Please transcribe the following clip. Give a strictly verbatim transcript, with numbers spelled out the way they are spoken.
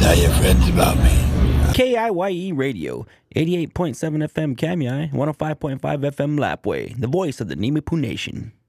Tell your friends about me. K I Y E Radio, eighty-eight point seven F M Kamai, one oh five point five F M Lapway, the voice of the Nimipu Nation.